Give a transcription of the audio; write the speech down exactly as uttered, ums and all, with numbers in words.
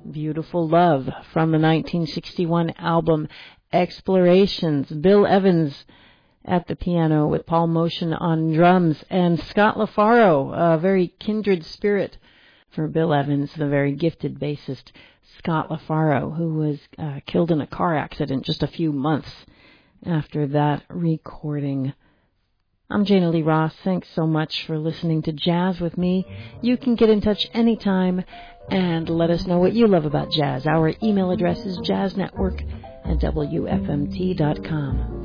Beautiful Love from the nineteen sixty-one album Explorations. Bill Evans at the piano with Paul Motion on drums, and Scott LaFaro, a very kindred spirit for Bill Evans, the very gifted bassist Scott LaFaro, who was uh, killed in a car accident just a few months after that recording. I'm Jana Lee Ross. Thanks so much for listening to Jazz with me. You can get in touch anytime and let us know what you love about jazz. Our email address is jazznetwork at W F M T dot com.